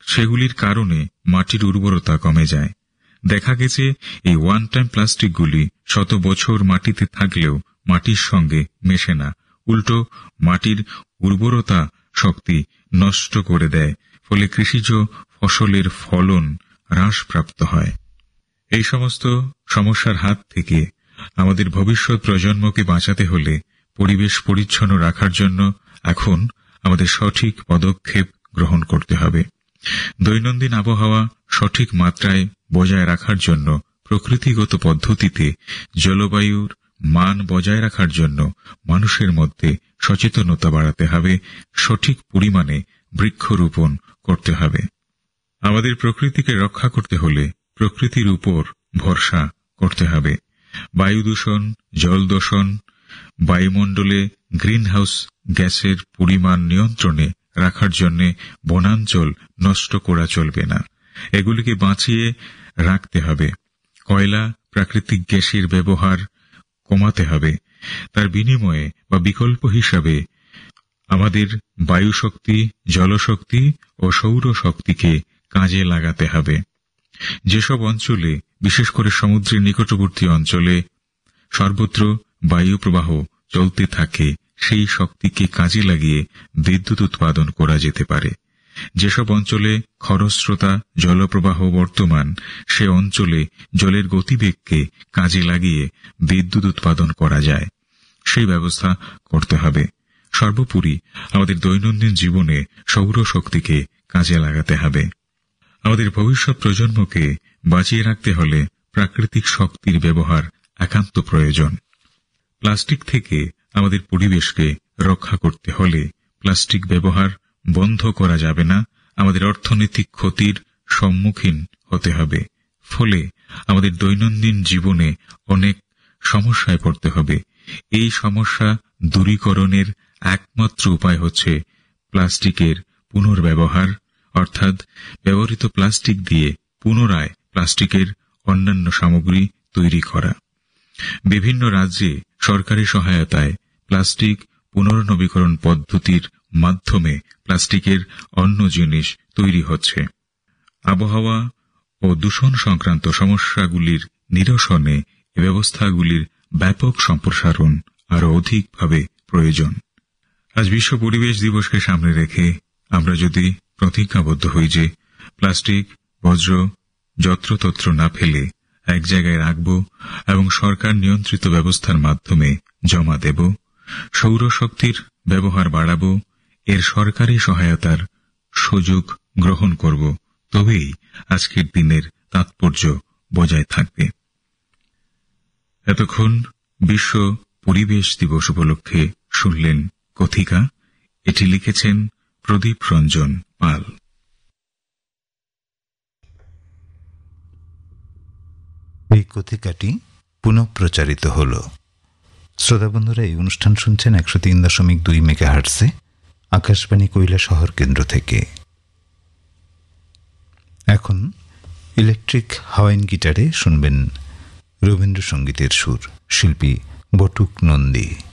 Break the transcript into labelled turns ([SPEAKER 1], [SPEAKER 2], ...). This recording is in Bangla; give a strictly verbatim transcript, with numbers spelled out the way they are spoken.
[SPEAKER 1] সেগুলির কারণে মাটির উর্বরতা কমে যায়। দেখা গেছে এই ওয়ান টাইম প্লাস্টিকগুলি শত বছর মাটিতে থাকলেও মাটির সঙ্গে মেশে না, উল্টো মাটির উর্বরতা শক্তি নষ্ট করে দেয়, ফলে কৃষিজ ফসলের ফলন হ্রাসপ্রাপ্ত হয়। এই সমস্ত সমস্যার হাত থেকে আমাদের ভবিষ্যৎ প্রজন্মকে বাঁচাতে হলে পরিবেশ পরিচ্ছন্ন রাখার জন্য এখন আমাদের সঠিক পদক্ষেপ গ্রহণ করতে হবে। দৈনন্দিন আবহাওয়া সঠিক মাত্রায় বজায় রাখার জন্য প্রকৃতিগত পদ্ধতিতে জলবায়ুর মান বজায় রাখার জন্য মানুষের মধ্যে সচেতনতা বাড়াতে হবে, সঠিক পরিমাণে বৃক্ষরোপণ করতে হবে। আমাদের প্রকৃতিকে রক্ষা করতে হলে প্রকৃতির উপর ভরসা করতে হবে। বায়ু দূষণ, জল দূষণ, বায়ুমণ্ডলে গ্রিনহাউস গ্যাসের পরিমাণ নিয়ন্ত্রণে রাখার জন্য বনাঞ্চল নষ্ট করা চলবে না, এগুলিকে বাঁচিয়ে রাখতে হবে। কয়লা, প্রাকৃতিক গ্যাসের ব্যবহার কমাতে হবে। তার বিনিময়ে বা বিকল্প হিসাবে আমাদের বায়ু শক্তি, জলশক্তি ও সৌর শক্তিকে কাজে লাগাতে হবে। যেসব অঞ্চলে, বিশেষ করে সমুদ্রের নিকটবর্তী অঞ্চলে সর্বত্র বায়ু প্রবাহ চলতে থাকে, সেই শক্তিকে কাজে লাগিয়ে বিদ্যুৎ উৎপাদন করা যেতে পারে। যেসব অঞ্চলে খরস্রোতা জলপ্রবাহ বর্তমান, সে অঞ্চলে জলের গতিবেগকে কাজে লাগিয়ে বিদ্যুৎ উৎপাদন করা যায়, সেই ব্যবস্থা করতে হবে। সর্বোপরি আমাদের দৈনন্দিন জীবনে সৌর শক্তিকে কাজে লাগাতে হবে। আমাদের ভবিষ্যৎ প্রজন্মকে বাঁচিয়ে রাখতে হলে প্রাকৃতিক শক্তির ব্যবহার একান্ত প্রয়োজন। প্লাস্টিক থেকে আমাদের পরিবেশকে রক্ষা করতে হলে প্লাস্টিক ব্যবহার বন্ধ করা যাবে না, আমাদের অর্থনৈতিক ক্ষতির সম্মুখীন হতে হবে। ফলে আমাদের দৈনন্দিন জীবনে অনেক সমস্যায় পড়তে হবে। এই সমস্যা দূরীকরণের একমাত্র উপায় হচ্ছে প্লাস্টিকের পুনর্ব্যবহার, অর্থাৎ ব্যবহৃত প্লাস্টিক দিয়ে পুনরায় প্লাস্টিকের অন্যান্য সামগ্রী তৈরি করা। বিভিন্ন রাজ্যে সরকারি সহায়তায় প্লাস্টিক পুনর্নবীকরণ পদ্ধতির মাধ্যমে প্লাস্টিকের অন্য জিনিস তৈরি হচ্ছে। আবহাওয়া ও দূষণ সংক্রান্ত সমস্যাগুলির নিরসনে এ ব্যবস্থাগুলির ব্যাপক সম্প্রসারণ আরও অধিকভাবে প্রয়োজন। আজ বিশ্ব পরিবেশ দিবসকে সামনে রেখে আমরা যদি প্রতিজ্ঞাবদ্ধ হই যে প্লাস্টিক বজ্র যত্রতত্র না ফেলে এক জায়গায় রাখব এবং সরকার নিয়ন্ত্রিত ব্যবস্থার মাধ্যমে জমা দেব, সৌরশক্তির ব্যবহার বাড়াব, এর সরকারি সহায়তার সুযোগ গ্রহণ করব, তবেই আজকের দিনের তাৎপর্য বজায় থাকবে। এতক্ষণ বিশ্ব পরিবেশ দিবস উপলক্ষে শুনলেন কথিকা। এটি লিখেছেন প্রদীপ রঞ্জন পাল।
[SPEAKER 2] এই কথিকাটি পুনঃপ্রচারিত হল। শ্রোতাবন্ধুরা, এই অনুষ্ঠান শুনছেন একশো তিন দশমিক দুই মেগাহার্টসে আকাশবাণী কৈলাসহর কেন্দ্র থেকে। এখন ইলেকট্রিক হাওয়াইন গিটারে শুনবেন রবীন্দ্রসঙ্গীতের সুর, শিল্পী বটুক নন্দী।